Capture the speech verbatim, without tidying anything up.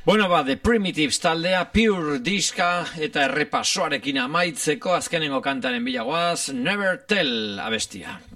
Bueno, ba, The Primitives taldea, Pure diska eta errepasoarekin amaitzeko azkenengo kantaren bilagoaz, Never Tell abestia.